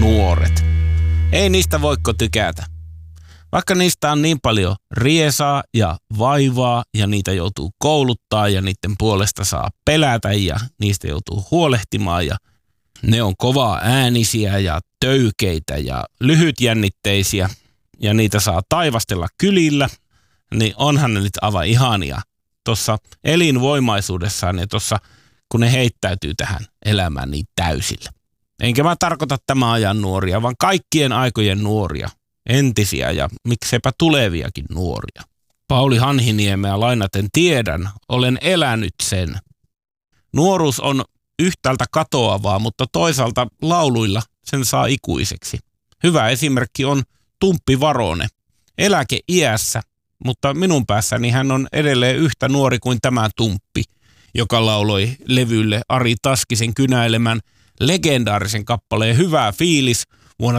nuoret. Ei niistä voiko tykätä. Vaikka niistä on niin paljon riesaa ja vaivaa ja niitä joutuu kouluttaa ja niiden puolesta saa pelätä ja niistä joutuu huolehtimaan ja ne on kovaa äänisiä ja töykeitä ja lyhytjännitteisiä ja niitä saa taivastella kylillä, niin onhan ne nyt aivan ihania tuossa elinvoimaisuudessaan ja tuossa kun ne heittäytyy tähän elämään niin täysillä. Enkä mä tarkoita tämän ajan nuoria, vaan kaikkien aikojen nuoria, entisiä ja mikseipä tuleviakin nuoria. Pauli Hanhiniemeä lainaten tiedän, olen elänyt sen. Nuoruus on yhtäältä katoavaa, mutta toisaalta lauluilla sen saa ikuiseksi. Hyvä esimerkki on Tumppi Varone. Eläkeiässä, mutta minun päässäni hän on edelleen yhtä nuori kuin tämä Tumppi, joka lauloi levylle Ari Taskisen kynäilemän legendaarisen kappaleen Hyvä fiilis vuonna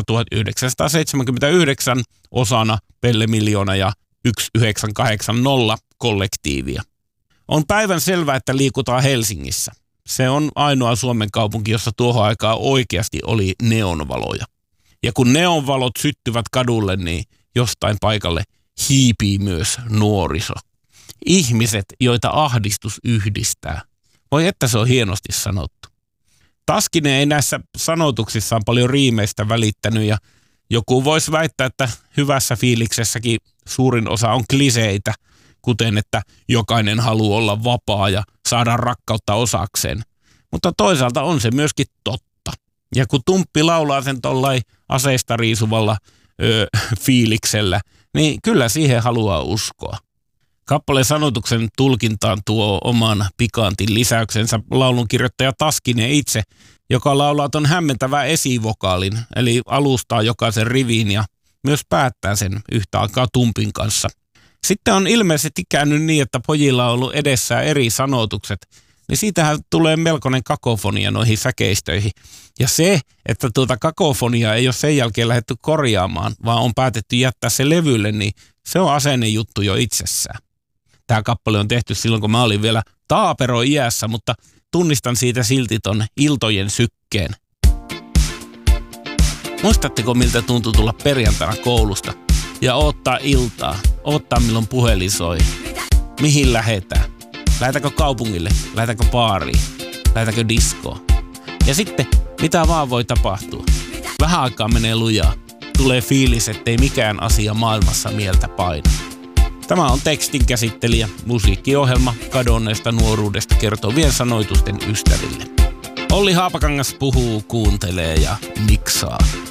1979 osana Pelle Miljoona ja 1980 kollektiivia. On päivän selvää, että liikutaan Helsingissä. Se on ainoa Suomen kaupunki, jossa tuohon aikaan oikeasti oli neonvaloja. Ja kun neonvalot syttyvät kadulle, niin jostain paikalle hiipii myös nuoriso. Ihmiset, joita ahdistus yhdistää. Voi että se on hienosti sanottu. Taskinen ei näissä sanotuksissaan paljon riimeistä välittänyt ja joku voisi väittää, että hyvässä fiiliksessäkin suurin osa on kliseitä, kuten että jokainen haluaa olla vapaa ja saada rakkautta osakseen. Mutta toisaalta on se myöskin totta. Ja kun Tumppi laulaa sen tollain aseista riisuvalla fiiliksellä, niin kyllä siihen haluaa uskoa. Kappaleen sanotuksen tulkintaan tuo oman pikantin lisäyksensä laulunkirjoittaja Taskinen itse, joka laulaa ton hämmentävän esivokaalin, eli alustaa jokaisen riviin ja myös päättää sen yhtä aikaa Tumpin kanssa. Sitten on ilmeisesti käynyt niin, että pojilla on ollut edessään eri sanotukset, niin siitähän tulee melkoinen kakofonia noihin säkeistöihin. Ja se, että tuota kakofoniaa ei ole sen jälkeen lähdetty korjaamaan, vaan on päätetty jättää se levylle, niin se on asennejuttu jo itsessään. Tämä kappale on tehty silloin, kun mä olin vielä taapero-iässä, mutta tunnistan siitä silti ton iltojen sykkeen. Muistatteko, miltä tuntui tulla perjantaina koulusta ja odottaa iltaa, odottaa milloin puhelin soi? Mihin lähetään? Lähetäänkö kaupungille? Lähetäänkö baariin? Lähetäänkö diskoon? Ja sitten, mitä vaan voi tapahtua? Vähän aikaa menee lujaa. Tulee fiilis, ettei mikään asia maailmassa mieltä paina. Tämä on tekstin käsittelijä, musiikkiohjelma kadonneesta nuoruudesta kertovien sanoitusten ystäville. Olli Haapakangas puhuu, kuuntelee ja miksaa.